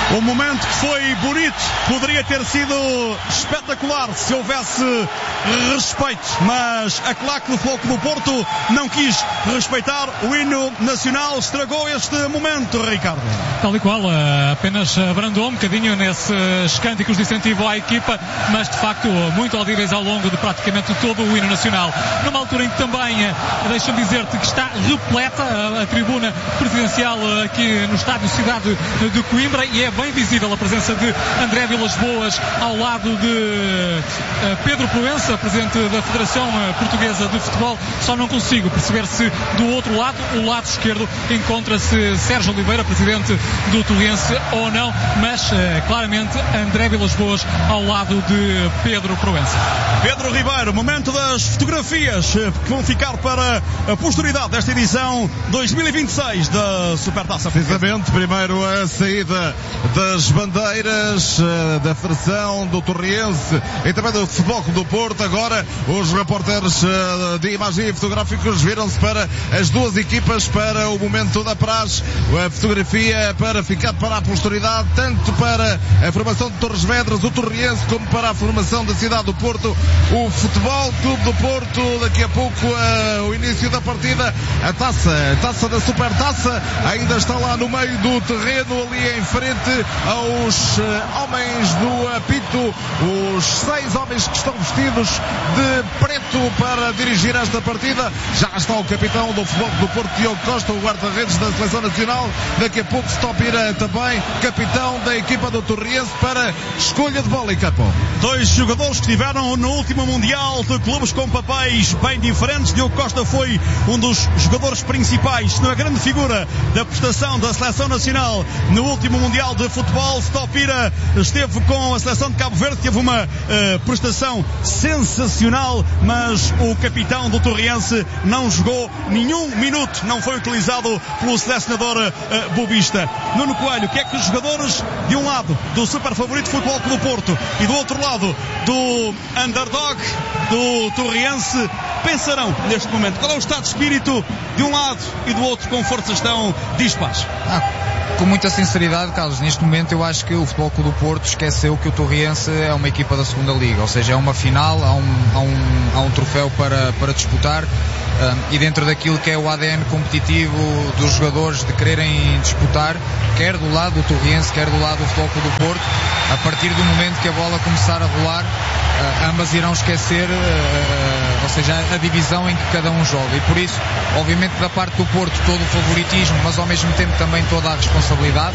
Um momento que foi bonito, poderia ter sido espetacular se houvesse respeito, mas a claque do Futebol Clube do Porto não quis respeitar o hino nacional, estragou este momento, Ricardo. Tal e qual, apenas abrandou um bocadinho nesses cânticos de incentivo à equipa, mas de facto muito audíveis ao longo de praticamente todo o hino nacional. Numa altura em que também, deixa-me dizer-te que está repleta a tribuna presidencial aqui no estádio Cidade de Coimbra, e é bem visível a presença de André Vilas-Boas ao lado de Pedro Proença, presidente da Federação Portuguesa de Futebol. Só não consigo perceber se do outro lado, o lado esquerdo, encontra-se Sérgio Oliveira, presidente do Torrense, ou não, mas claramente André Vilas-Boas ao lado de Pedro Proença. Pedro Ribeiro, momento das fotografias que vão ficar para a posteridade desta edição 2026 da Supertaça. Precisamente, primeiro a saída das bandeiras da Federação do Torrense e também do Futebol Clube do Porto. Agora os repórteres de imagem e fotográficos viram-se para as duas equipas para o momento da praxe. A fotografia para ficar para a posteridade, tanto para a formação de Torres Vedras, o Torrense, como para a formação da cidade do Porto, o Futebol Clube do Porto. Daqui a pouco o início da partida, a taça da Supertaça ainda está lá no meio do terreno, ali em frente aos homens do apito, os 6 homens que estão vestidos de preto para dirigir esta partida. Já está o capitão do Futebol do Porto, Diogo Costa, o guarda-redes da Seleção Nacional. Daqui a pouco Stopira também, capitão da equipa do Torrense, para escolha de bola em campo. 2 jogadores que estiveram no último Mundial de clubes com papéis bem diferentes. Diogo Costa foi um dos jogadores principais, se não a grande figura da prestação da Seleção Nacional no último Mundial de Futebol. Stopira esteve com a Seleção de Cabo Verde, teve uma prestação sensacional, mas o capitão do Torrense não jogou nenhum minuto, não foi utilizado pelo selecionador bobista. Nuno Coelho, o que é que os jogadores de um lado do super favorito Futebol Clube do Porto e do outro lado do underdog do Torrense pensarão neste momento? Qual é o estado de espírito de um lado e do outro, com forças tão dispares? Com muita sinceridade, Carlos, neste momento eu acho que o Futebol Clube do Porto esqueceu que o Torrense é uma equipa da segunda liga, ou seja, é uma final, há um troféu para disputar, e dentro daquilo que é o ADN competitivo dos jogadores de quererem disputar, quer do lado do Torrense, quer do lado do Futebol Clube do Porto, a partir do momento que a bola começar a rolar, ambas irão esquecer, ou seja, a divisão em que cada um joga, e por isso, obviamente, da parte do Porto todo o favoritismo, mas ao mesmo tempo também toda a responsabilidade,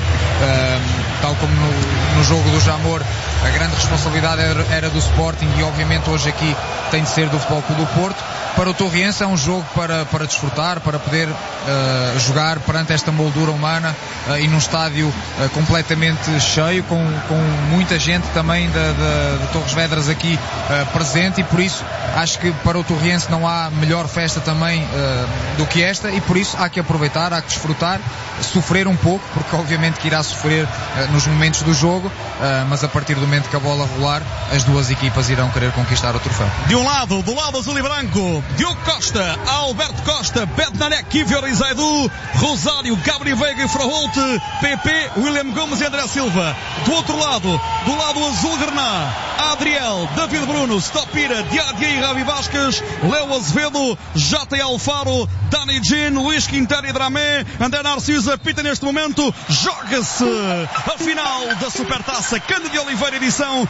tal como no jogo do Jamor, a grande responsabilidade era do Sporting, e obviamente hoje aqui tem de ser do Futebol Clube do Porto. Para o Torrense é um jogo para desfrutar, para poder jogar perante esta moldura humana e num estádio completamente cheio, com muita gente também de Torres Vedras aqui presente, e por isso acho que para o Torrense não há melhor festa também do que esta, e por isso há que aproveitar, há que desfrutar, sofrer um pouco, porque obviamente que irá sofrer nos momentos do jogo, mas a partir do momento que a bola rolar, as duas equipas irão querer conquistar o troféu. De um lado, do lado azul e branco, Diogo Costa, Alberto Costa, Bednarek, Iver Izaidu, Rosário, Gabriel Veiga e Froholt, PP, William Gomes e André Silva. Do outro lado, do lado azul Grená, Adriel, David Bruno, Stopira, Diadia e Ravi Vasquez, Leo Azevedo, J. Alfaro, Dani Gin, Luís Quintero e Dramé. André Narciso apita neste momento. Joga-se a final da Supertaça Cândido Oliveira, edição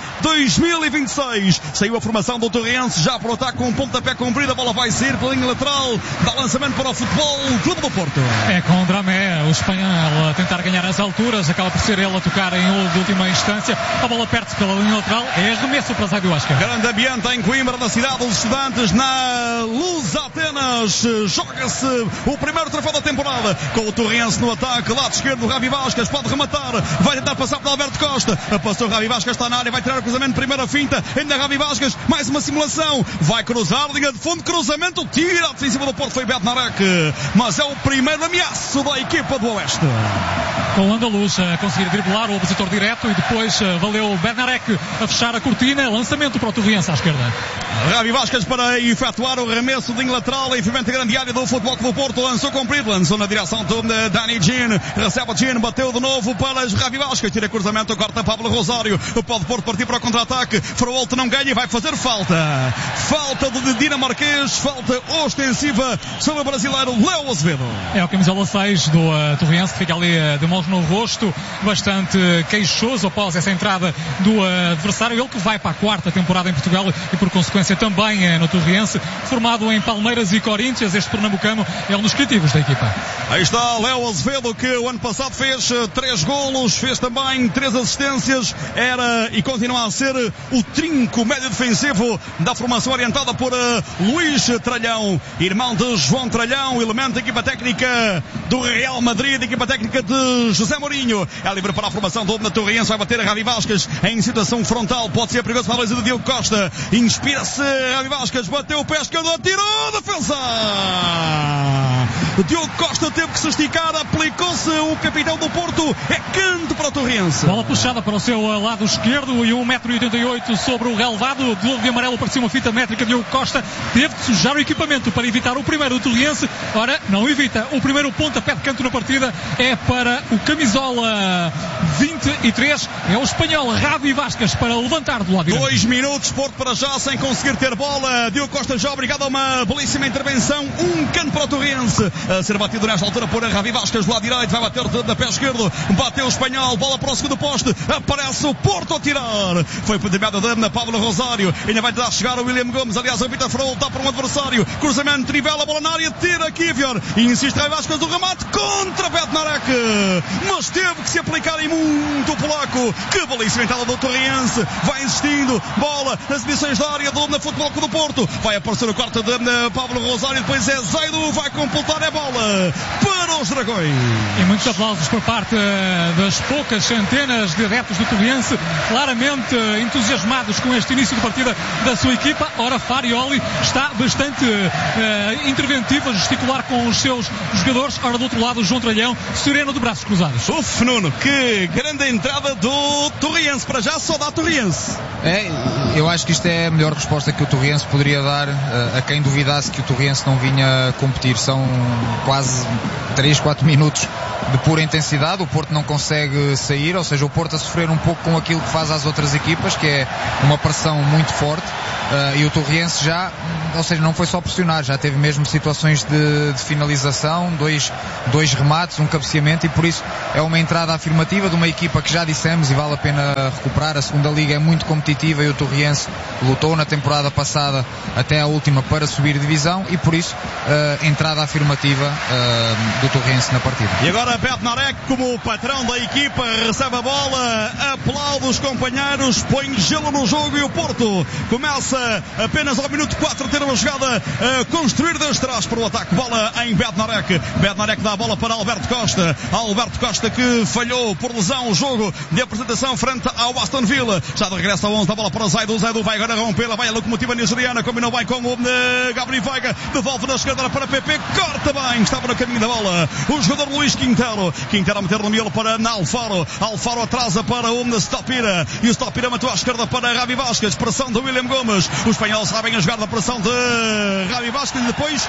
2026. Saiu a formação do Torrense, já para o ataque com um pontapé comprido. A bola vai sair pela linha lateral, dá lançamento para o Futebol Clube do Porto. É com o Dramé, o espanhol, a tentar ganhar as alturas, acaba por ser ele a tocar em última instância. A bola perde-se pela linha lateral, é arremesso para Zaidu Ascar. Grande ambiente em Coimbra, na cidade dos estudantes, na Luz Atenas. Joga-se o primeiro troféu da temporada, com o Torrense no ataque, lado esquerdo, Ravi Vasquez pode rematar, vai tentar passar para Alberto Costa, passou Ravi Vasquez, está na área, vai tirar o cruzamento, primeira finta, ainda Ravi Vasquez, mais uma simulação, vai cruzar, linha de fundo, cruzamento, tira em cima do Porto, foi Bednarek, mas é o primeiro ameaço da equipa do Oeste. Com o andaluz a conseguir driblar o opositor direto, e depois valeu Bednarek a fechar a cortina, lançamento para o Torrense à esquerda. Ravi Vasquez para efetuar o remesso de lateral em frente à grande área do Futebol Clube do Porto. Lançou comprido, lançou na direção do Dani Jean. Recebe o Jean, bateu de novo para Ravi Vasquez. Tira cruzamento, corta Pablo Rosário. Pode Porto partir para o contra-ataque. Frolto não ganha e vai fazer falta. Falta do dinamarquês, falta ostensiva sobre o brasileiro Léo Azevedo. É o camisola 6 do Torriense, que fica ali de mãos no rosto, bastante queixoso após essa entrada do adversário. Ele que vai para a 4ª temporada em Portugal e por consequência também no Torriense, formado em Palmeiras e Corinthians. Este pernambucano é um dos criativos da equipa. Aí está Léo Azevedo, que o ano passado fez 3 golos, fez também 3 assistências, era e continua a ser o trinco médio defensivo da formação orientada por Luís Tralhão, irmão de João Tralhão, elemento da equipa técnica do Real Madrid, equipa técnica de José Mourinho. É livre para a formação do Torriense, vai bater a Ravi Vasquez em situação frontal, pode ser perigoso para a baliza de Diogo Costa. Inspira-se Ravi Vasquez, bateu o pé esquerdo, atirou, defesa! Diogo Costa teve que se esticar, aplicou-se o capitão do Porto, é canto para o Torriense. Bola puxada para o seu lado esquerdo e 1,88 m sobre o relvado, de de amarelo parecia uma fita métrica. Diogo Costa teve de sujar o equipamento para evitar o primeiro do Torriense. Ora, não evita. O primeiro pontapé de canto na partida é para o camisola 23, é o espanhol Ravi Vasquez para levantar do lado direito. 2 minutos, Porto para já sem conseguir ter bola. Diogo Costa já obrigado a uma belíssima intervenção, um canto para o Torriense, a ser batido nesta altura por Ravi Vasquez do lado direito, vai bater da pé esquerdo, bateu o espanhol, bola para o segundo poste, aparece o Porto a tirar, foi pedimado da Pablo Rosário, ainda vai tentar chegar o William Gomes, aliás o Vitor Frol está por um adversário, cruzamento, trivela, bola na área, tira Kivior, e insiste Ravi Vasquez, o remate contra Bednarek, mas teve que se aplicar em muito o polaco, que belíssima entrada do Torriense, vai insistindo, bola nas medições da área do Futebol Clube do Porto, vai aparecer o quarto de Pablo Rosário, depois é Zaidu, vai completar a bola para os Dragões. E muitos aplausos por parte das poucas centenas de adeptos do Torriense, claramente entusiasmados com este início de partida da sua equipa. Ora, Farioli está bastante interventivo, a gesticular com os seus jogadores. Ora, do outro lado, o João Tralhão, sereno de braços cruzados. Uf, Nuno, que grande entrada do Torriense, para já só dá Torriense. Eu acho que isto é a melhor resposta que o Torriense poderia dar a quem duvidasse que o Torriense não vinha competir. São quase 3-4 minutos de pura intensidade, o Porto não consegue sair, ou seja, o Porto a sofrer um pouco com aquilo que faz às outras equipas, que é uma pressão muito forte, e o Torriense já, ou seja, não foi só pressionar, já teve mesmo situações de finalização, dois remates, um cabeceamento, e por isso é uma entrada afirmativa de uma equipa que já dissemos, e vale a pena recuperar. A segunda liga é muito competitiva e o Torriense lutou na temporada passada até a última para subir divisão, e por isso entrada afirmativa do Torriense na partida. E agora Bednarek, como patrão da equipa, recebe a bola, aplaude os companheiros, põe gelo no jogo, e o Porto começa apenas ao minuto 4 a ter uma jogada a construir desde trás para o ataque. Bola em Bednarek. Bednarek dá a bola para Alberto Costa. Alberto Costa, que falhou por lesão o jogo de apresentação frente ao Aston Villa. Já de regresso ao 11, dá a bola para Zaidu. Zaidu vai agora rompê-la, vai a locomotiva nigeriana, combinou bem com o Gabriel Veiga, devolve na esquerda para PP, corta bem, estava no caminho da bola o jogador Luís Quintero a meter no miolo para Alfaro. Alfaro atrasa para o Stopira, e o Stopira matou à esquerda para Ravi Vasquez, pressão de William Gomes, os espanhóis sabem a jogar da pressão de Ravi Vasquez, e depois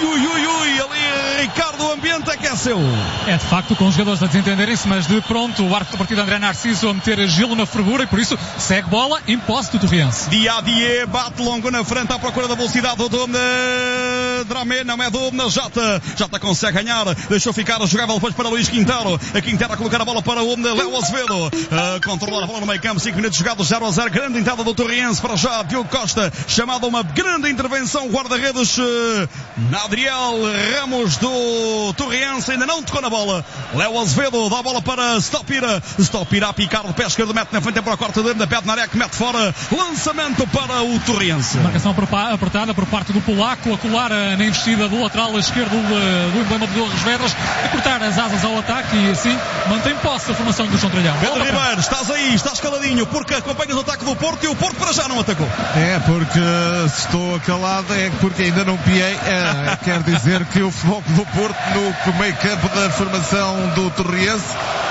ali Ricardo, o ambiente aqueceu. É de facto com os jogadores a desentenderem-se, mas de pronto o arco da partida André Narciso a meter gelo na fervura, e por isso segue bola em posse do Torriense. Diadier bate longo na frente à procura da velocidade do Dramé, não é do Jota consegue ganhar, deixou ficar jogável depois para Luís Quintero. A Quintero a colocar a bola para o Léo Azevedo, controlar a bola no meio campo, 5 minutos jogados, 0-0, grande entrada do Torriense para já. Diogo Costa, chamado a uma grande intervenção, guarda-redes Adriel Ramos do Torriense, ainda não tocou na bola. Léo Azevedo dá a bola para Stopira a picar de pé esquerdo, mete na frente para a quarta da Bednarek, mete fora, lançamento para o Torriense. Marcação apertada por parte do polaco, a colar na investida do lateral esquerdo do emblema de Torres Vedras, a cortar as asas ao ataque, e assim mantém posse a formação do João Tralhão. Pedro Ribeiro, estás aí, estás caladinho, porque acompanhas o ataque do Porto, e o Porto para já não atacou. É, porque se estou calado é porque ainda não piei. Quer dizer que o foco do Porto no meio campo da formação do Torriense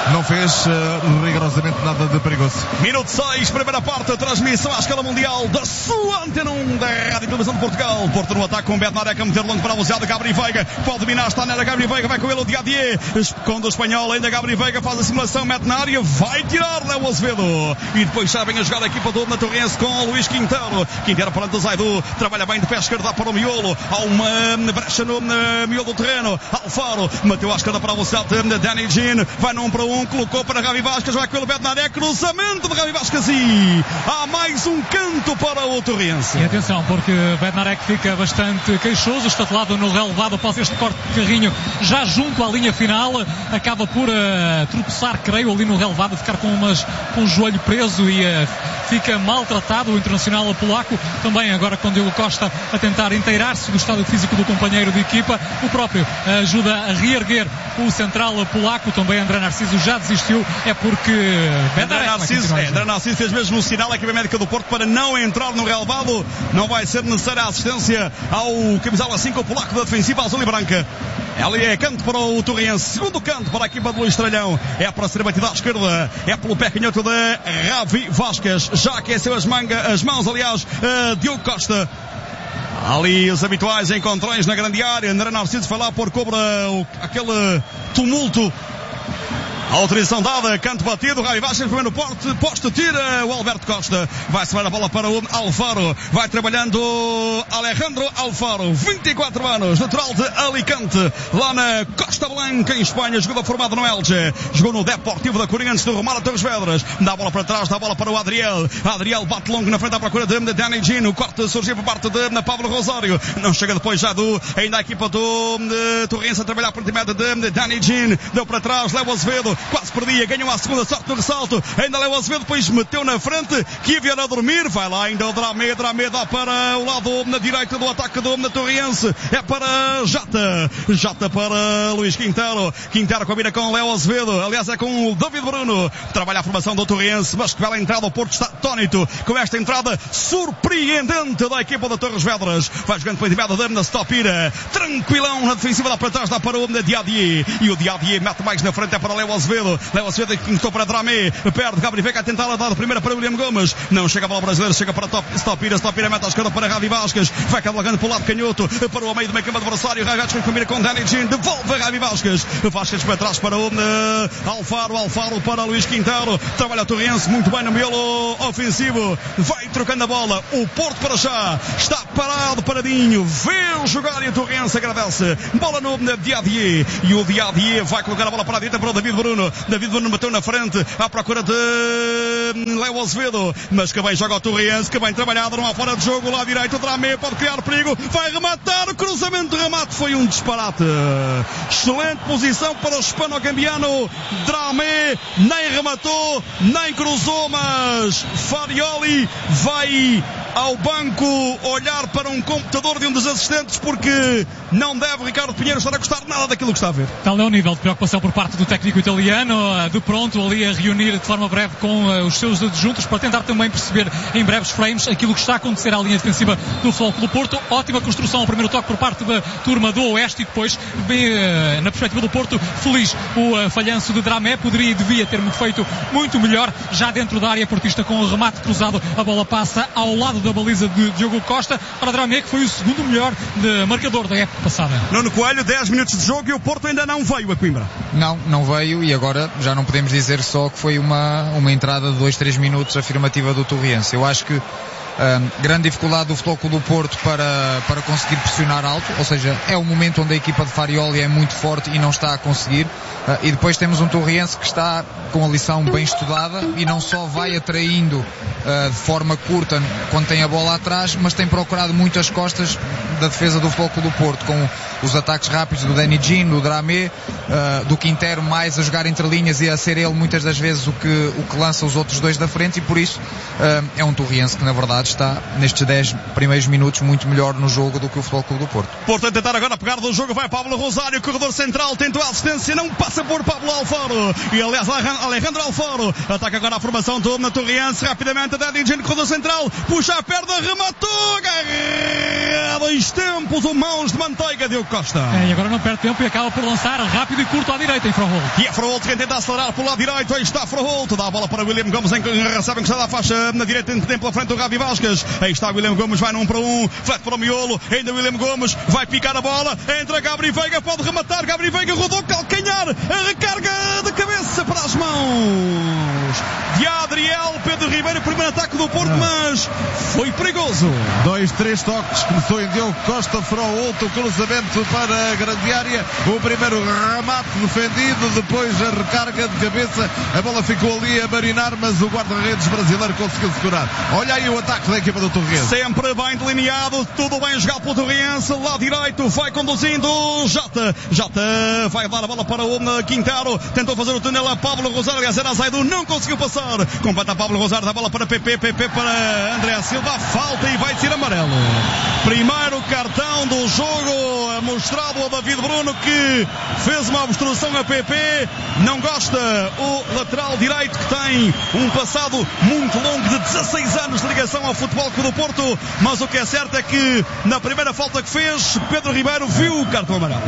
não fez rigorosamente nada de perigoso. Minuto 6, primeira parte, transmissão à escala mundial da sua Antena 1 da Rádio e Televisão de Portugal. Porto no ataque com Bednarek a meter longo para a velocidade de Gabri Veiga. Pode dominar, está nela Gabri Veiga, vai com ele o Diadier. Esconde o espanhol, ainda Gabri Veiga faz a simulação, mete na área, vai tirar Léo Azevedo. E depois sabem a jogar a equipa do na Torrense com o Luís Quintero. Quintero perante o Zaidu, trabalha bem de pé esquerdo, dá para o miolo. Há uma brecha no miolo do terreno. Alfaro, meteu à esquerda para a velocidade de Danny Jean, vai num para um, colocou para Gavi Vasquez, vai com ele Bednarek, cruzamento de Gavi Vasquez e há mais um canto para o Torrense. E atenção, porque Bednarek fica bastante queixoso, estatelado no relevado após este corte de carrinho, já junto à linha final, acaba por tropeçar, creio, ali no relevado, ficar com o joelho preso e fica maltratado o internacional polaco. Também agora com Diogo Costa a tentar inteirar-se do estado físico do companheiro de equipa, o próprio ajuda a reerguer o central polaco. Também André Narciso já desistiu, é porque André Narciso fez mesmo o sinal à equipa médica do Porto para não entrar no relevado. Não vai ser necessária a assistência ao camisola 5 polaco da defensiva azul e branca. Ali é canto para o Torrense, segundo canto para a equipa do Luís Tralhão, é para ser batida à esquerda, é pelo pé canhoto de Gavi Vasquez, já aqueceu as mãos, aliás, Diogo Costa. Ali os habituais encontrões na grande área, André Narciso foi lá por cobra aquele tumulto. A autorização dada, canto batido, Gavi Vasquez, primeiro posto, tira o Alberto Costa, vai semar a bola para o Alfaro, vai trabalhando Alejandro Alfaro, 24 anos, natural de Alicante, lá na Costa Blanca, em Espanha, jogador formado no Elche, jogou no Deportivo da Coruña antes de rumar a Torres Vedras, dá a bola para trás, dá a bola para o Adriel bate longo na frente à procura de Danny Jean, o corte surgiu por parte de Pablo Rosário, não chega depois já ainda a equipa do Torrense a trabalhar por intermédio de Danny Jean, deu para trás, Léo Azevedo, quase perdia, ganhou a segunda sorte no ressalto, ainda Léo Azevedo, depois meteu na frente, que ia a dormir, vai lá ainda o Dramé dá para o lado na direita do ataque do Torrense, é para Jata para Luís Quintero combina com Léo Azevedo, aliás é com o David Bruno, trabalha a formação do Torrense, mas que bela entrada, o Porto está atónito com esta entrada surpreendente da equipa da Torres Vedras, vai jogando para a intermédio da Stopira, tranquilão na defensiva, dá para trás, dá para o Diadier, e o Diadier mete mais na frente, é para Léo Azevedo que encostou para Dramé, perde Gabri Veiga a tentar a dar primeira para William Gomes, não chega a bola brasileira, chega para Stopira mete à esquerda para Gavi Vasquez, vai cavalgando para o lado canhoto, para o meio do meio campo adversário, Ragazzi combina com Danny Jean, devolve a Gavi Vasquez para trás para o Alfaro para Luís Quintero, trabalha o Torrense muito bem no miolo ofensivo, vai trocando a bola, o Porto para já está paradinho, vê jogar e o Torrense agradece, bola no Diadier, e o Diadier vai colocar a bola para a direita para o David Bruno bateu na frente à procura de Léo Azevedo, mas que bem joga o Torrense, que bem trabalhado, não há fora de jogo, lá direito, Dramé pode criar perigo, vai rematar, o cruzamento de remate foi um disparate, excelente posição para o hispano-cambiano, Dramé nem rematou, nem cruzou, mas Farioli vai ao banco olhar para um computador de um dos assistentes, porque não deve Ricardo Pinheiro estar a gostar nada daquilo que está a ver. Tal é o nível de preocupação por parte do técnico italiano, de pronto ali a reunir de forma breve com os seus adjuntos para tentar também perceber em breves frames aquilo que está a acontecer à linha defensiva do Futebol Clube do Porto. Ótima construção ao primeiro toque por parte da turma do Oeste, e depois na perspectiva do Porto, feliz o falhanço de Dramé, poderia e devia ter feito muito melhor já dentro da área portista com o remate cruzado, a bola passa ao lado da baliza de Diogo Costa para Dramé, que foi o segundo melhor marcador da época passada. Nuno Coelho, 10 minutos de jogo e o Porto ainda não veio a Coimbra. Não veio, e agora já não podemos dizer só que foi uma entrada de 2-3 minutos afirmativa do Torrense. Eu acho que grande dificuldade do Futebol Clube do Porto para conseguir pressionar alto, ou seja, é o momento onde a equipa de Farioli é muito forte e não está a conseguir, e depois temos um Torrense que está com a lição bem estudada e não só vai atraindo de forma curta quando tem a bola atrás, mas tem procurado muito as costas da defesa do Futebol Clube do Porto, com os ataques rápidos do Danny Jean, do Dramé, do Quintero, mais a jogar entre linhas e a ser ele muitas das vezes o que lança os outros dois da frente, e por isso é um Torrense que na verdade está nestes 10 primeiros minutos muito melhor no jogo do que o Futebol Clube do Porto. Porto a tentar agora pegar do jogo, vai Pablo Rosário, corredor central, tentou a assistência, não passa por Pablo Alfaro, e aliás Alejandro Alfaro ataca agora a formação toda na Torrense, rapidamente Danny Jean, corredor central, puxa a perna, rematou, dois tempos, ou mãos de manteiga, Diogo Costa. E agora não perde tempo e acaba por lançar rápido e curto à direita. direita em Froholt. E é Froholt quem tenta acelerar pelo lado direito. Aí está Froholt. Dá a bola para William Gomes. Recebe encostado à faixa na direita. Tem pela frente o Gabi Vasquez. Aí está William Gomes. Vai no 1 para 1. Flete para o miolo. Ainda William Gomes. Vai picar a bola. Entra Gabri Veiga. Pode rematar. Gabri Veiga rodou calcanhar. A recarga de cabeça para as mãos de Adriel. Pedro Ribeiro. Primeiro ataque do Porto, mas foi perigoso. 2-3 toques. Começou em Diogo Costa. Froholt. O cruzamento para a grande área. O primeiro remate defendido. Depois a recarga de cabeça. A bola ficou ali a marinar, mas o guarda-redes brasileiro conseguiu segurar. Olha aí o ataque da equipa do Torriense. Sempre bem delineado. Tudo bem jogado pelo Torriense. Lá direito. Vai conduzindo Jota. Vai dar a bola para o Quintero. Tentou fazer o túnel a Pablo Rosário. Aliás, era Zaidu. Não conseguiu passar. Completa Pablo Rosário. Dá a bola para PP para André Silva. Falta e vai ser amarelo. Primeiro cartão do jogo mostrado a David Bruno, que fez uma obstrução a PP. Não gosta o lateral direito, que tem um passado muito longo de 16 anos de ligação ao Futebol Clube do Porto, mas o que é certo é que na primeira falta que fez, Pedro Ribeiro viu o cartão amarelo.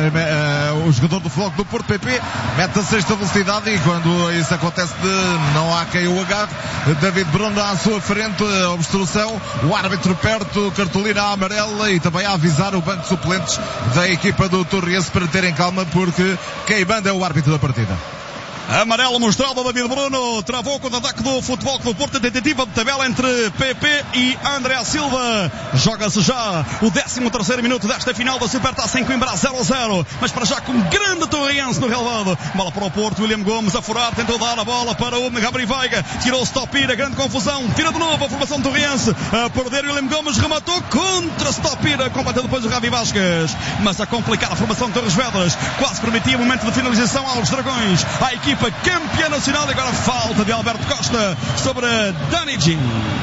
O jogador do Futebol Clube do Porto, PP, mete a sexta velocidade e quando isso acontece não há quem o agarre. David Bruno à sua frente, obstrução, o árbitro perto, cartolina amarela e também a avisar o banco de suplentes da equipa do Torriense para terem calma, porque quem manda é o árbitro da partida. Amarelo mostrado a David Bruno. Travou o contra-ataque do Futebol Clube do Porto. Tentativa de tabela entre PP e André Silva. Joga-se já o 13º minuto desta final da Supertaça em Coimbra, 0-0. Mas para já com grande Torriense no relevado. Bola para o Porto. William Gomes a furar. Tentou dar a bola para o Gabri Veiga. Tirou o Stopira. Grande confusão. Tira de novo a formação do Torriense. A perder William Gomes. Rematou contra Stopira. Combate depois o Gabi Vasquez. Mas a complicar a formação de Torres Vedras. Quase permitia o momento de finalização aos Dragões. A equipa campeã nacional. E agora falta de Alberto Costa sobre Dani Jin.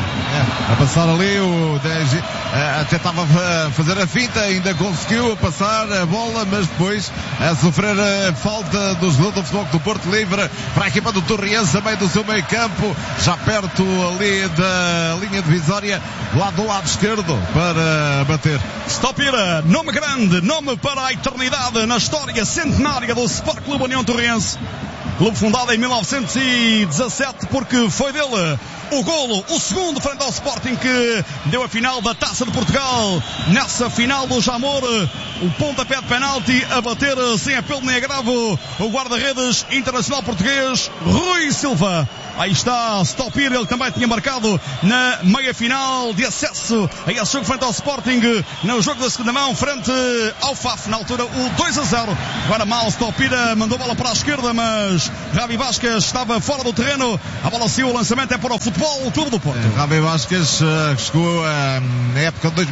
A passar ali o Dani até estava a fazer a finta, ainda conseguiu passar a bola, mas depois a sofrer a falta do jogador do Futebol do Porto, livre para a equipa do Torriense a meio do seu meio campo, já perto ali da linha divisória, lá do lado esquerdo para bater. Stopira, nome grande, nome para a eternidade na história centenária do Sport Clube União Torriense. Clube fundado em 1917, porque foi dele o golo, o segundo frente ao Sporting, que deu a final da Taça de Portugal. Nessa final do Jamor, o pontapé de penalti a bater sem apelo nem agravo o guarda-redes internacional português Rui Silva. Aí está Stopir, ele também tinha marcado na meia-final de acesso a esse jogo frente ao Sporting, no jogo da segunda mão frente ao FAF, na altura o 2-0. Agora mal, Stopir mandou a bola para a esquerda, mas Gabi Vasquez estava fora do terreno. A bola saiu, o lançamento é para o Futebol Clube do Porto. Gabi Vasquez chegou na época de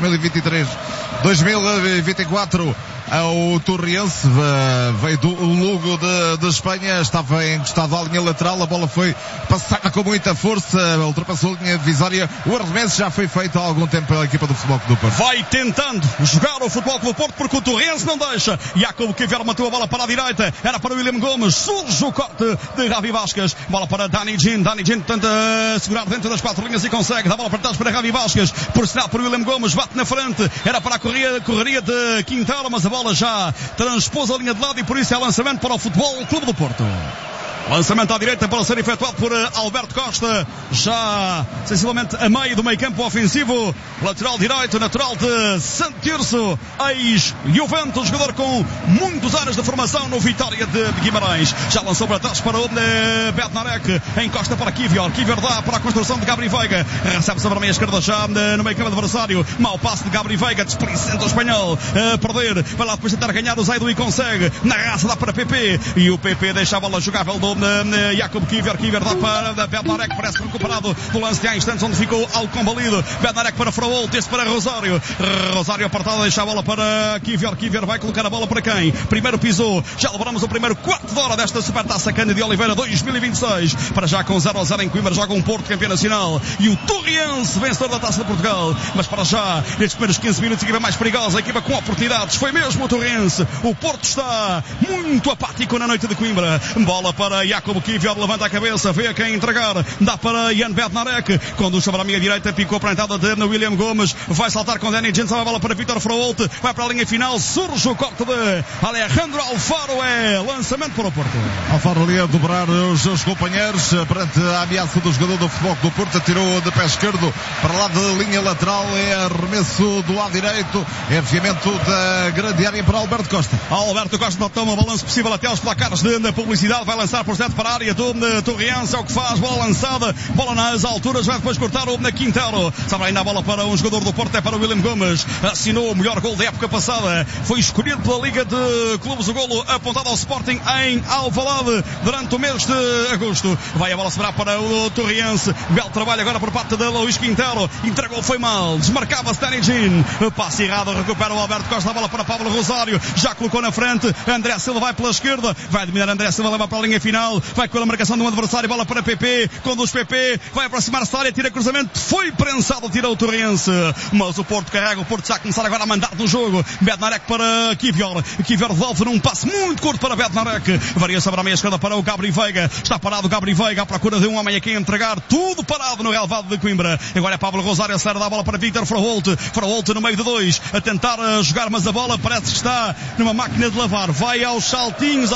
2023-2024 ao Torriense, veio do Lugo de Espanha, estava encostado à linha lateral, a bola foi passada com muita força, ultrapassou a linha divisória, o arremesso já foi feito há algum tempo pela equipa do Futebol Clube do Porto. Vai tentando jogar o Futebol Clube do Porto, porque o Torriense não deixa. Jacob Kiver matou a bola para a direita, era para o William Gomes, surge o corte de Gabi Vasquez, bola para Dani Jin tenta segurar dentro das quatro linhas e consegue, dá a bola para trás para Gabi Vasquez, por sinal para o William Gomes, bate na frente, era para a correria de Quintero, mas a bola já transpôs a linha de lado e por isso é lançamento para o Futebol Clube do Porto. Lançamento à direita para ser efetuado por Alberto Costa, já sensivelmente a meio do meio campo ofensivo, lateral direito, natural de Santo Tirso, ex-Juventus, jogador com muitos anos de formação no Vitória de Guimarães. Já lançou para trás para o Bednarek, encosta para Kivior dá para a construção de Gabri Veiga, recebe sobre a meia esquerda já no meio campo adversário, mau passe de Gabri Veiga, desplicente o espanhol, a perder, vai lá depois tentar ganhar o Zaidu e consegue, na raça dá para PP, e o PP deixa a bola jogável do Jacob Kiver dá para Bednarek, parece recuperado do lance de há instantes onde ficou algo combalido. Bednarek para Froholt, esse para Rosário apartado, deixa a bola para Kiver vai colocar a bola para quem? Primeiro pisou, já lembramos o primeiro quarto de hora desta Supertaça Cândido de Oliveira 2026, para já com 0-0 em Coimbra, joga um Porto campeão nacional e o Torriense vencedor da Taça de Portugal, mas para já nestes primeiros 15 minutos a equipa mais perigosa, a equipa com oportunidades, foi mesmo o Torriense. O Porto está muito apático na noite de Coimbra, bola para Jakub Kivior levanta a cabeça, vê a quem entregar, dá para Jan Bednarek, conduz sobre a minha direita, picou para a entrada de William Gomes, vai saltar com Danny Jensen, a bola para Vítor Fraolt, vai para a linha final, surge o corte de Alejandro Alfaro, lançamento para o Porto. Alfaro ali a dobrar os seus companheiros perante a ameaça do jogador do Futebol Clube do Porto, atirou de pé esquerdo para lá da linha lateral, é arremesso do lado direito, enfiamento da grande área para Alberto Costa. Alberto Costa toma balanço possível até aos placares de publicidade, vai lançar por certo para a área do Torriense, é o que faz, bola lançada, bola nas alturas, vai depois cortar o Quintero, sabe ainda a bola para um jogador do Porto, é para o William Gomes, assinou o melhor gol da época passada, foi escolhido pela Liga de Clubes, o golo apontado ao Sporting em Alvalade durante o mês de agosto, vai a bola sobrar para o Torriense, belo trabalho agora por parte de Luís Quintero, entregou, foi mal, desmarcava-se Danny Jean, passe errado, recupera o Alberto Costa, a bola para Pablo Rosário, já colocou na frente, André Silva vai pela esquerda, vai dominar André Silva, leva para a linha final, vai com a marcação de um adversário, bola para PP, conduz PP, vai aproximar-se da área, tira cruzamento, foi prensado, tira o Torriense, mas o Porto carrega, o Porto já a começar agora a mandar no jogo, Bednarek para Kivior devolve num passe muito curto para Bednarek, varia sobre a meia esquerda para o Gabri Veiga, está parado o Gabri Veiga à procura de um homem a quem entregar, tudo parado no relevado de Coimbra, agora é Pablo Rosário, acelera a bola para Vítor Fraolt no meio de dois, a tentar jogar, mas a bola parece que está numa máquina de lavar, vai aos saltinhos,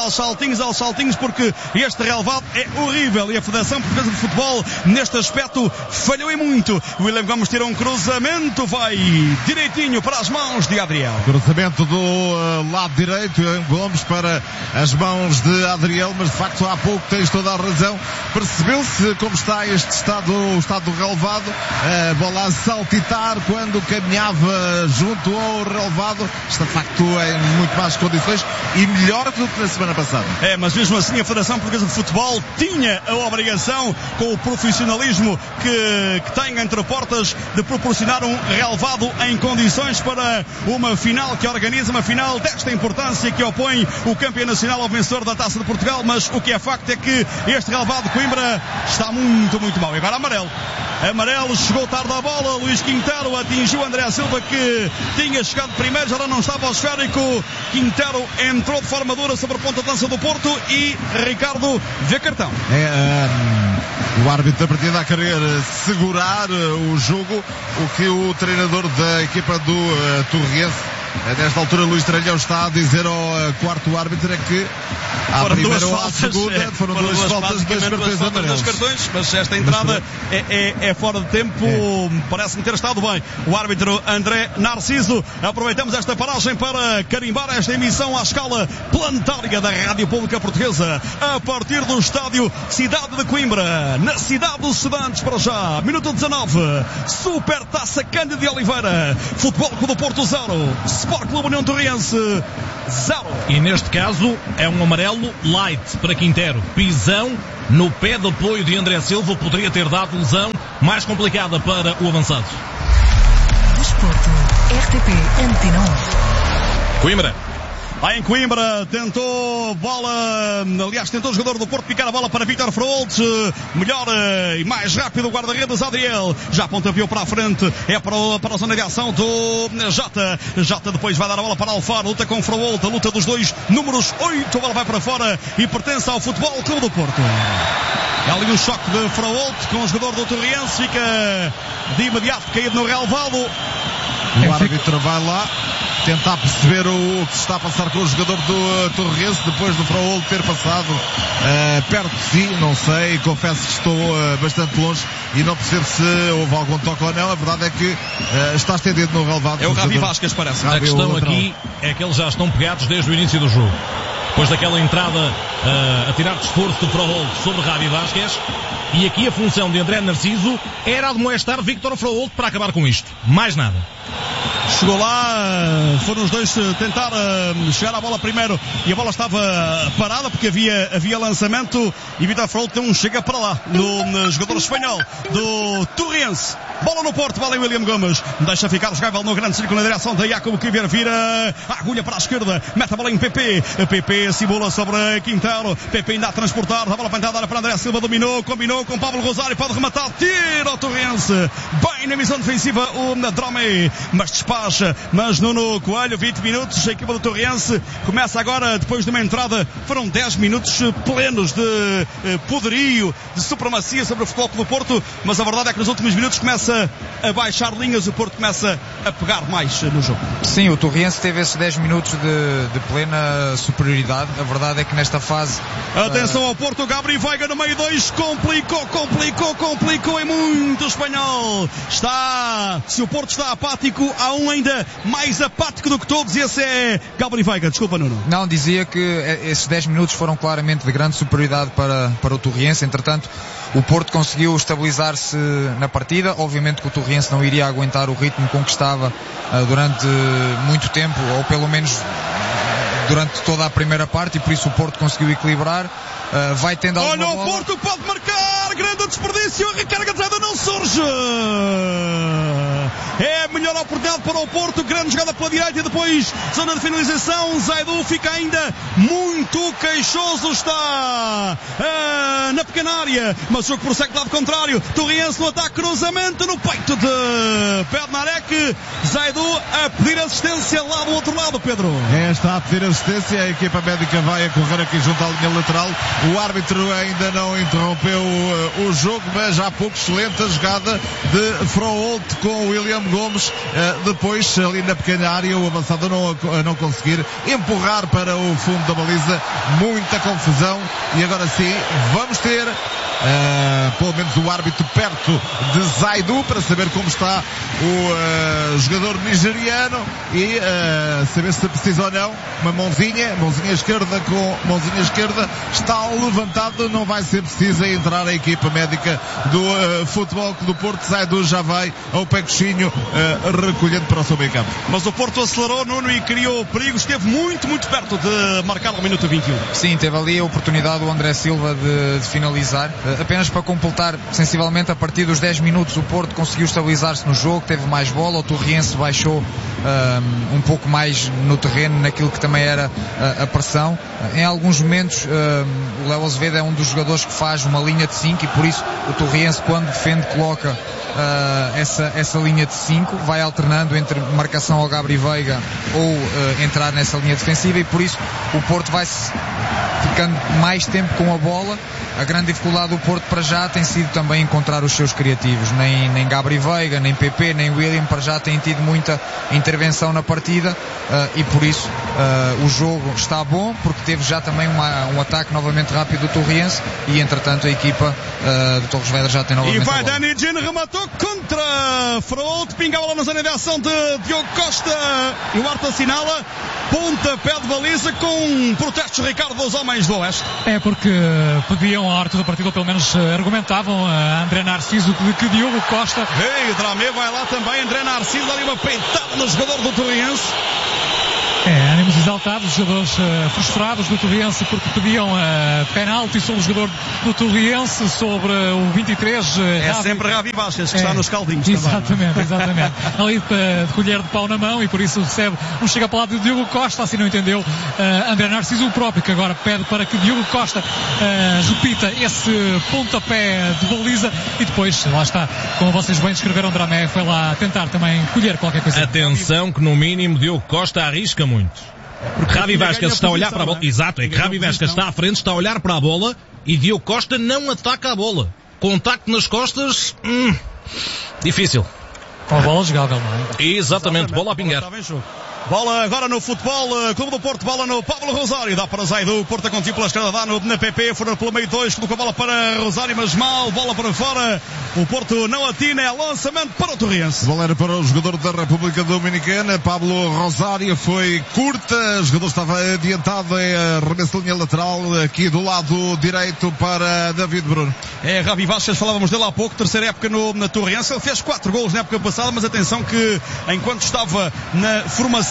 porque este relevado é horrível e a Federação Portuguesa de Futebol neste aspecto falhou e muito. William Gomes tira um cruzamento, vai direitinho para as mãos de Adriel. Cruzamento do lado direito, Gomes para as mãos de Adriel, mas de facto há pouco tens toda a razão, percebeu-se como está este estado, o estado do relevado, a bola a saltitar quando caminhava junto ao relevado, está de facto em muito mais condições e melhor do que na semana passada. Mas mesmo assim a Federação Portuguesa de Futebol tinha a obrigação, com o profissionalismo que tem entre portas, de proporcionar um relevado em condições para uma final que organiza, uma final desta importância que opõe o campeão nacional ao vencedor da Taça de Portugal, mas o que é facto é que este relevado de Coimbra está muito, muito mal. E agora amarelo, chegou tarde a bola, Luís Quintero atingiu André Silva que tinha chegado primeiro, já não estava ao esférico, Quintero entrou de forma dura sobre a ponta de lança do Porto e Ricardo vê cartão. O árbitro da partida a querer segurar o jogo, o que o treinador da equipa do Torriense, nesta altura Luís Tralhão, está a dizer ao quarto árbitro é que à primeira ou à segunda foram duas faltas, dois cartões, mas esta entrada é fora de tempo, parece-me ter estado bem. O árbitro André Narciso, aproveitamos esta paragem para carimbar esta emissão à escala planetária da Rádio Pública Portuguesa, a partir do estádio Cidade de Coimbra, na cidade dos estudantes, para já, minuto 19, Super Taça Cândido de Oliveira, Futebol Clube do Porto 0, Sport Clube União Torriense 0. E neste caso é um amarelo light para Quintero, pisão no pé de apoio de André Silva, poderia ter dado lesão mais complicada para o avançado. Desporto, RTP Antena 1. Coimbra. Lá em Coimbra, tentou o jogador do Porto picar a bola para Vítor Fraolt, melhor e mais rápido o guarda-redes Adriel, já pontapeou para a frente, é para a zona de ação do Jota depois vai dar a bola para Alfaro, luta com Fraolt, a luta dos dois números 8, a bola vai para fora e pertence ao Futebol Clube do Porto. É ali um choque de Fraolt com o jogador do Torriense, fica de imediato caído no relevado. O árbitro vai lá tentar perceber o que se está a passar com o jogador do Torriense depois do Fraolt ter passado perto de si, não sei, confesso que estou bastante longe e não percebo se houve algum toque ou não. A verdade é que está estendido no relevado. É o Rabi Vasquez, parece. A questão aqui é que eles já estão pegados desde o início do jogo, depois daquela entrada a tirar de esforço do Fraolt sobre Rabi Vasquez, e aqui a função de André Narciso era admoestar Vítor Fraolt para acabar com isto, mais nada. Chegou lá, foram os dois tentar chegar à bola primeiro e a bola estava parada porque havia lançamento e Vítor Fraolt tem um chega para lá no jogador espanhol do Torriense. Bola no Porto, vale William Gomes, deixa ficar o jogável no grande círculo na direção de Jakub Kivior, vira a agulha para a esquerda, mete a bola em PP simula sobre Quintero, PP ainda a transportar, a bola pentada para André Silva, dominou, combinou com Pablo Rosário, pode rematar, tira o Torriense, bem na missão defensiva o Drome, mas dispara baixa, mas Nuno Coelho, 20 minutos, a equipa do Torriense começa agora, depois de uma entrada, foram 10 minutos plenos de poderio, de supremacia sobre o Futebol Clube do Porto, mas a verdade é que nos últimos minutos começa a baixar linhas, o Porto começa a pegar mais no jogo. Sim, o Torriense teve esses 10 minutos de plena superioridade. A verdade é que nesta fase... Atenção ao Porto, Gabriel Veiga no meio 2, complicou e muito espanhol. Se o Porto está apático, há um ainda mais apático do que todos, e esse é Gabriel Veiga. Desculpa, Nuno. Não, dizia que esses 10 minutos foram claramente de grande superioridade para o Torriense. Entretanto, o Porto conseguiu estabilizar-se na partida. Obviamente que o Torriense não iria aguentar o ritmo com que estava durante muito tempo, ou pelo menos durante toda a primeira parte, e por isso o Porto conseguiu equilibrar. Vai tendo alguma bola. Olha, o Porto pode marcar, grande desperdício, a recarga de Zaidu não surge. É a melhor oportunidade para o Porto, grande jogada pela direita e depois zona de finalização. Zaidu fica ainda muito queixoso, está na pequena área, mas o jogo prossegue do lado contrário. Torriense no ataque, cruzamento no peito de Bednarek. Zaidu a pedir assistência lá do outro lado, Pedro. Está a pedir assistência, a equipa médica vai a correr aqui junto à linha lateral. O árbitro ainda não interrompeu o jogo, mas há pouco excelente a jogada de Froholt com o William Gomes. Depois, ali na pequena área, o avançado não conseguir empurrar para o fundo da baliza. Muita confusão. E agora sim, vamos ter pelo menos o árbitro perto de Zaidu para saber como está o jogador nigeriano e saber se precisa ou não. Uma mãozinha esquerda com mãozinha esquerda, está levantado, não vai ser preciso entrar a equipa médica do Futebol Clube do Porto. Zaidu já vai ao pé coxinho recolhendo para o seu meio campo. Mas o Porto acelerou, Nuno, e criou perigo, esteve muito perto de marcar ao minuto 21. Sim, teve ali a oportunidade do André Silva de finalizar. Apenas para completar sensivelmente, a partir dos 10 minutos o Porto conseguiu estabilizar-se no jogo, teve mais bola, o Torriense baixou um pouco mais no terreno, naquilo que também era a pressão. Em alguns momentos o Léo Azevedo é um dos jogadores que faz uma linha de 5 e por isso o Torriense, quando defende, coloca essa linha de 5, vai alternando entre marcação ao Gabriel Veiga ou entrar nessa linha defensiva, e por isso o Porto vai ficando mais tempo com a bola. A grande dificuldade do Porto para já tem sido também encontrar os seus criativos. Nem Gabriel Veiga, nem PP, nem William para já têm tido muita intervenção na partida, e por isso o jogo está bom, porque teve já também um ataque novamente rápido do Torriense, e entretanto a equipa do Torres Vedras já tem novamente. E vai Dani Gin, rematou contra Froholt, pinga a bola na zona de ação de Diogo Costa e o árbitro assinala pontapé de baliza com protestos, Ricardo, dos homens do Oeste. É porque pediam a arte da partida, ou pelo menos argumentavam a André Narciso de que Diogo Costa... O Dramé vai lá também, André Narciso, ali uma peitada no jogador do Torriense. Ânimos exaltados, jogadores frustrados do Torriense porque pediam penalti sobre o jogador do Torriense, sobre o 23. Sempre Ravi Vasquez, que está nos caldinhos. Exatamente. Ali de colher de pau na mão, e por isso recebe um chega para lá de Diogo Costa, assim não entendeu André Narciso, o próprio, que agora pede para que Diogo Costa repita esse pontapé de baliza, e depois, lá está, como vocês bem descreveram, Dramé foi lá tentar também colher qualquer coisa. Atenção que no mínimo Diogo Costa arrisca muito. Porque Ravi Vasquez está a olhar para a bola. Exato, é que Ravi Vasquez está à frente, está a olhar para a bola, e Diogo Costa não ataca a bola. Contacto nas costas, difícil. Com a bola jogável, não é? Exatamente, bola a pingar. Bola agora no Futebol Clube do Porto, bola no Pablo Rosário, dá para Zaidu, Porto a contigo pela esquerda, dá na PP, fora pelo meio 2, colocou a bola para Rosário, mas mal, bola para fora, o Porto não atina, é lançamento para o Torriense. Bola era para o jogador da República Dominicana, Pablo Rosário, foi curta, o jogador estava adiantado, é arremesso de linha lateral, aqui do lado direito para David Bruno. É, Ravi Vasquez, falávamos dele há pouco, terceira época na Torriense, ele fez 4 golos na época passada, mas atenção que enquanto estava na formação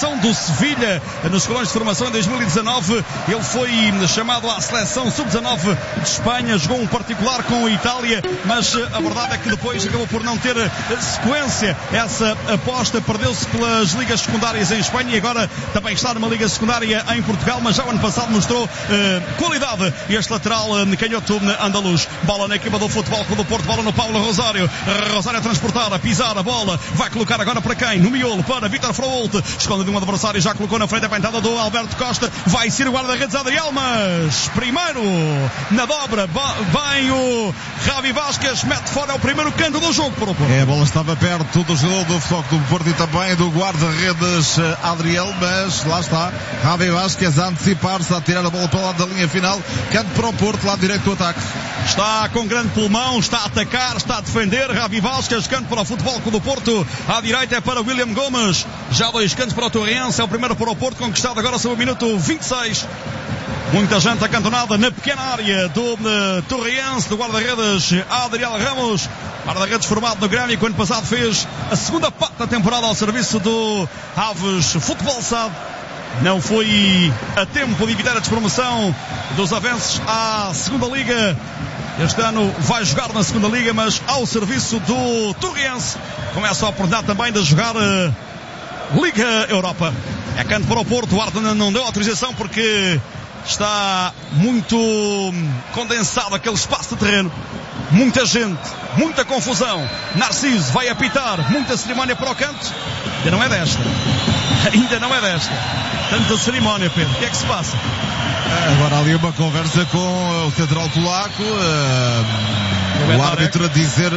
formação do Sevilha, nos escalões de formação em 2019. Ele foi chamado à seleção sub-19 de Espanha, jogou um particular com a Itália, mas a verdade é que depois acabou por não ter sequência essa aposta, perdeu-se pelas ligas secundárias em Espanha e agora também está numa liga secundária em Portugal, mas já o ano passado mostrou qualidade este lateral canhoto andaluz. Bola na equipa do Futebol Clube do Porto, bola no Paulo Rosário a transportar, a pisar a bola, vai colocar agora para quem? No miolo, para Vítor Frault, esconde de um adversário, já colocou na frente a pentada do Alberto Costa, vai ser o guarda-redes Adriel, mas primeiro na dobra, bem o Javi Vázquez, mete fora o primeiro canto do jogo para o Porto. A bola estava perto do jogador do Futebol Clube do Porto e também do guarda-redes Adriel, mas lá está Javi Vázquez a antecipar-se, a tirar a bola para o lado da linha final, canto para o Porto, lado direito do ataque. Está com grande pulmão, está a atacar, está a defender. Javi Vázquez, canto para o Futebol Clube do Porto. À direita é para William Gomes. Já 2 cantos para o Torrense. É o primeiro para o Porto, conquistado agora sobre o minuto 26. Muita gente acantonada na pequena área do Torrense, do guarda-redes Adriel Ramos. Guarda-redes formado no Grêmio, que o ano passado fez a segunda parte da temporada ao serviço do Aves Futebol SAD. Não foi a tempo de evitar a despromoção dos avanços à segunda Liga. Este ano vai jogar na segunda Liga, mas ao serviço do Torrense. Começa a oportunidade também de jogar Liga Europa. É canto para o Porto. O Arden não deu autorização porque está muito condensado aquele espaço de terreno. Muita gente, muita confusão. Narciso vai apitar, muita cerimónia para o canto. Ainda não é desta. Ainda não é desta. Tanta cerimónia, Pedro. O que é que se passa? Agora ali uma conversa com o central polaco. O árbitro a dizer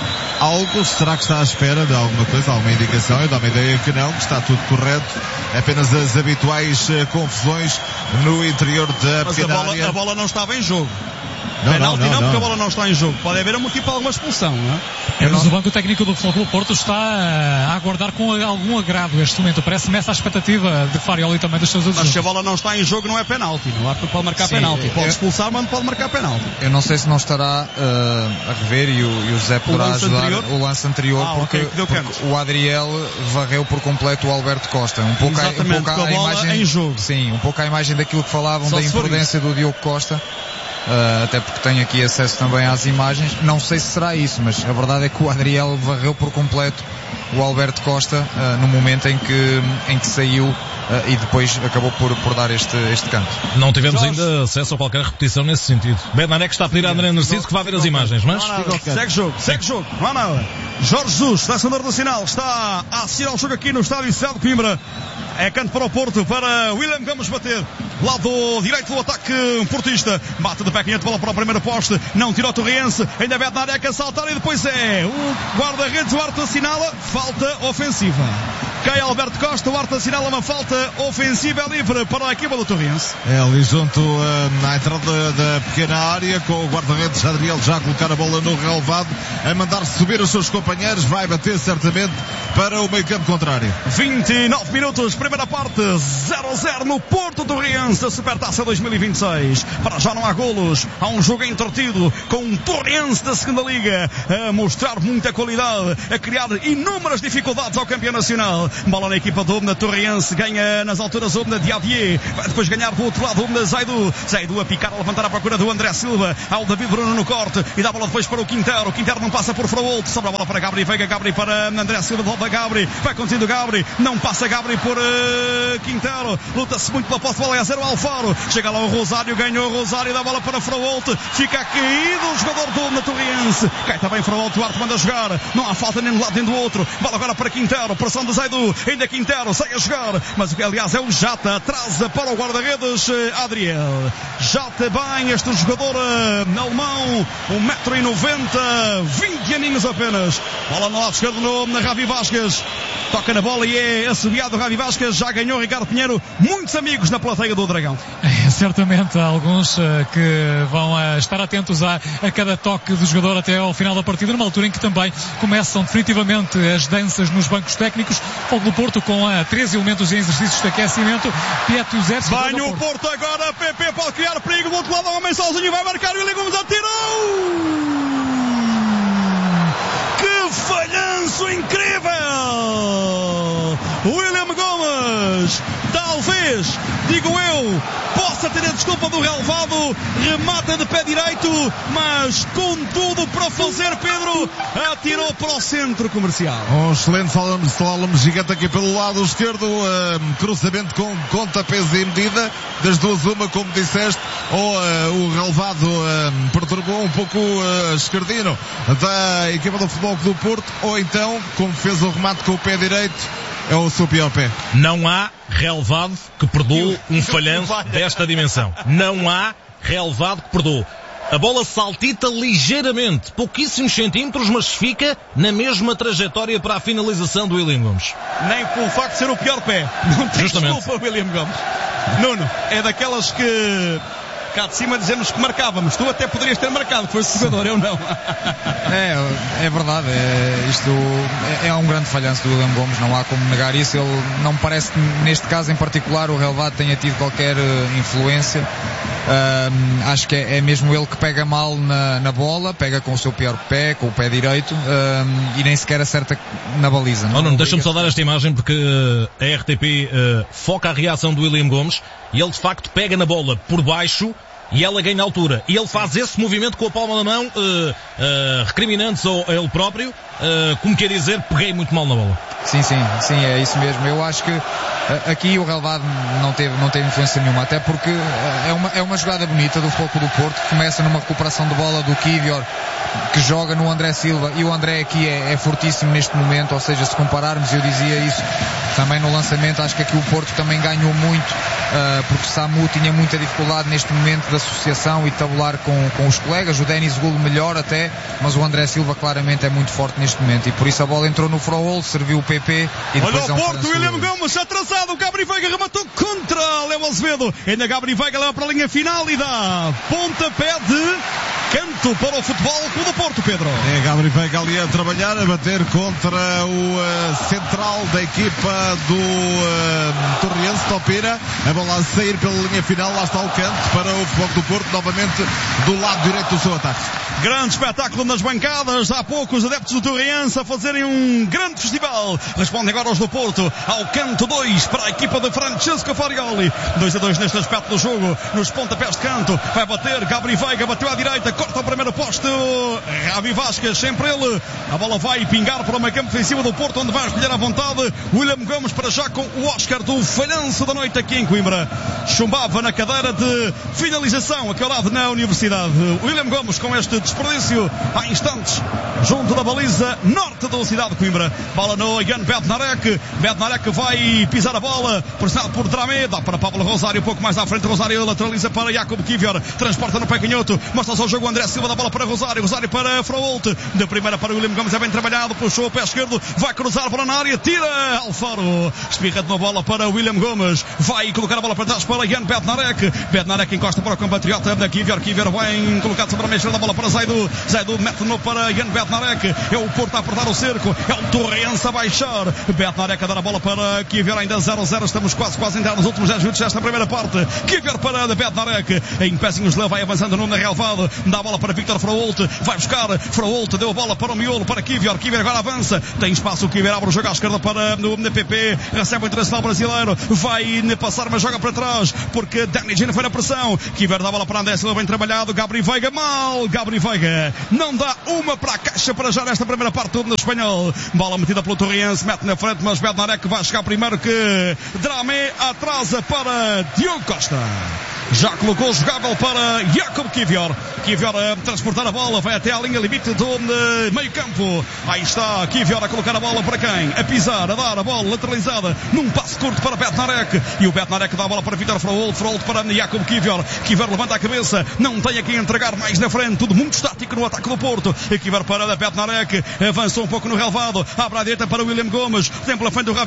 algo. Será que está à espera de alguma coisa, alguma indicação? Eu dou uma ideia que não, que está tudo correto. É apenas as habituais confusões no interior da pequena área. Mas a bola não estava em jogo. Penalti não, porque a bola não está em jogo. Pode haver um motivo para alguma expulsão, não é? Mas o banco técnico do Futebol Clube Porto está a aguardar com algum agrado este momento. Parece-me essa a expectativa de Farioli e também dos seus adjuntos. Mas se a bola não está em jogo, não é penalti. O árbitro pode marcar penalti. Pode expulsar, mas não pode marcar penalti. Eu não sei se não estará a rever e o José poderá ajudar o lance anterior, porque o Adriel varreu por completo o Alberto Costa. Um pouco a imagem, em jogo. Sim, um pouco a imagem daquilo que falavam da imprudência do Diogo Costa. Até porque tenho aqui acesso também às imagens. Não sei se será isso, mas a verdade é que o Adriel varreu por completo o Alberto Costa no momento em que saiu e depois acabou por dar este canto. Não tivemos ainda acesso a qualquer repetição nesse sentido. Bednarek está a pedir a André Narciso que vá ver as imagens, mas... Segue jogo, não há nada. Jorge Jesus, selecionador nacional, está a assistir ao jogo aqui no estádio Cidade de Coimbra. É canto para o Porto, para William Gomes bater. Lado direito do ataque portista. Bate de pé canhoto, bola para o primeiro poste. Não tirou o Torrense. Ainda Bednarek a saltar e depois é o guarda-redes. O árbitro assinala falta ofensiva. Cai Alberto Costa, o árbitro assinala uma falta ofensiva livre para a equipa do Torrense. É ali junto na entrada da pequena área, com o guarda-redes Adriel já a colocar a bola no relevado, a mandar-se subir os seus companheiros. Vai bater certamente para o meio campo contrário. 29 minutos, primeira parte, 0-0 no Porto Torrense da Supertaça 2026. Para já não há golos, há um jogo entretido com um Torrense da segunda Liga a mostrar muita qualidade, a criar inúmeras dificuldades ao campeão nacional. Bola na equipa do Torrense, ganha nas alturas o Diadier, vai depois ganhar do outro lado o Zaidu a picar, a levantar a procura do André Silva, ao David Bruno no corte e dá a bola depois para o Quintero. Não passa por Frault, sobra a bola para Gabri, vem Gabri para André Silva, volta Gabri, vai conduzindo Gabri, não passa Gabri por Quintero, luta-se muito pela posse de bola, é 0 Alfaro, chega lá o Rosário, ganhou o Rosário, dá a bola para Frault, fica caído o jogador do Torrense, cai também Frault, o Arte manda jogar, não há falta nem de um lado nem do outro, bola agora para Quintero, pressão de Zaidu, ainda Quintero, sai a jogar, mas aliás é o Jata, atrasa para o guarda-redes Adriel, Jata bem, este jogador alemão, 1,90m, 20 aninhos apenas, bola no lado esquerdo no Javi Vázquez, toca na bola e é assobiado o Javi Vázquez, já ganhou Ricardo Pinheiro, muitos amigos na plateia do Dragão. Certamente há alguns que vão estar atentos a cada toque do jogador até ao final da partida, numa altura em que também começam definitivamente as danças nos bancos técnicos. Fogo do Porto com 13 elementos em exercícios de aquecimento. Pietro Zé. Banha o Porto agora, PP pode criar perigo, do outro lado o homem sozinho vai marcar e o William Gomes atirou! Que falhanço incrível! William Gomes ele fez, digo eu, possa ter a desculpa do relevado, remata de pé direito, mas com tudo para fazer, Pedro, atirou para o centro comercial. Um excelente slalom gigante aqui pelo lado esquerdo, cruzamento com conta, peso e medida, das duas uma, como disseste, ou o relevado perturbou um pouco Escardino da equipa do Futebol Clube do Porto, ou então, como fez o remate com o pé direito, é o seu pior pé. Não há relevado que perdoe um falhanço desta dimensão. Não há relevado que perdoe. A bola saltita ligeiramente, pouquíssimos centímetros, mas fica na mesma trajetória para a finalização do William Gomes. Nem pelo facto de ser o pior pé. Não tem desculpa, William Gomes. Nuno, é daquelas que cá de cima dizemos que marcávamos. Tu até poderias ter marcado, que fosse jogador, eu não. É verdade. Isto é um grande falhanço do William Gomes, não há como negar isso. Ele não me parece que neste caso em particular o relevado tenha tido qualquer influência. Acho que é mesmo ele que pega mal na bola, pega com o seu pior pé, com o pé direito, e nem sequer acerta na baliza. Não, deixa-me só dar esta imagem porque a RTP foca a reação do William Gomes e ele de facto pega na bola por baixo e ela ganha altura. E ele faz esse movimento com a palma da mão, recriminando-se a ele próprio, como quer dizer, peguei muito mal na bola. Sim, é isso mesmo. Eu acho que aqui o relevado não teve influência nenhuma, até porque é uma jogada bonita do Futebol Clube do Porto, que começa numa recuperação de bola do Kivior, que joga no André Silva, e o André aqui é fortíssimo neste momento, ou seja, se compararmos, eu dizia isso também no lançamento, acho que aqui o Porto também ganhou muito, porque Samu tinha muita dificuldade neste momento de associação e de tabular com os colegas, o Denis Gulo melhor até, mas o André Silva claramente é muito forte neste momento, e por isso a bola entrou no Frol, serviu o PP, e depois olha o Porto, William Gomes atrasado, o Gabri Veiga rematou contra Léo Azevedo, ainda Gabri Veiga leva para a linha final e dá pontapé de canto para o Futebol Clube do Porto, Pedro. É Gabri Veiga ali a trabalhar, a bater contra o central da equipa do Torriense, Topira, a bola a sair pela linha final, lá está o canto para o Futebol do Porto, novamente do lado direito do seu ataque. Grande espetáculo nas bancadas, há poucos adeptos do Torriense a fazerem um grande festival. Respondem agora os do Porto ao canto 2 para a equipa de Francesco Farioli. 2-2 neste aspecto do jogo, nos pontapés de canto, vai bater Gabri Veiga, bateu à direita, corta o primeiro poste, Javi Vasquez, sempre ele, a bola vai pingar para o meio campo ofensivo do Porto, onde vai escolher à vontade William Gomes, para já com o Oscar do falhanço da noite aqui em Coimbra. Chumbava na cadeira de finalização, aqui ao lado na Universidade. William Gomes com este desperdício há instantes, junto da baliza norte da cidade de Coimbra. Bola no Jan Bednarek, Bednarek vai pisar a bola, pressionado por Dramé, dá para Pablo Rosário, um pouco mais à frente, Rosário lateraliza para Jacob Kivior, transporta no pé canhoto, mostra só o jogo André Silva, da bola para Rosário, Rosário para Frault, de primeira para William Gomes, é bem trabalhado, puxou o pé esquerdo, vai cruzar a bola na área, tira Alfaro, espirra de uma bola para William Gomes, vai colocar a bola para trás para Jan Bednarek, Bednarek encosta para o compatriota da Kivior, Kivior bem colocado sobre a meia da bola para Zaidu, Zaidu mete de novo para Jan Bednarek, é o Porto a apertar o cerco, é o Torrense a baixar, Bednarek a dar a bola para Kivior, ainda 0-0, estamos quase a entrar nos últimos 10 minutos desta primeira parte. Kivior para Bednarek, em Pezinhos Lã vai avançando no relevado, dá a bola para Victor Frault, vai buscar Frault, deu a bola para o miolo, para Kivior, Kivior agora avança, tem espaço, o Kivior abre o jogo à esquerda para o PP, recebe o internacional brasileiro, vai passar, mas joga para trás, porque Danny Gino foi na pressão, Kivior dá a bola para André Silva, bem trabalhado, Gabri Veiga mal, Gabri Veiga não dá uma para a caixa para já nesta primeira parte, tudo no espanhol, bola metida pelo Torriense, mete na frente, mas Bednarek vai chegar primeiro que Dramé, atrasa para Diogo Costa. Já colocou o jogável para Jacob Kivior. Kivior a transportar a bola, vai até à linha limite do meio campo. Aí está Kivior a colocar a bola para quem? A pisar, a dar a bola lateralizada num passo curto para Bednarek. E o Bednarek dá a bola para Victor Frault, Frault para Jacob Kivior. Kivior levanta a cabeça, não tem aqui a entregar mais na frente, tudo muito estático no ataque do Porto. E Kivior para Bednarek, avançou um pouco no relevado, abre à direita para William Gomes, tem pela frente do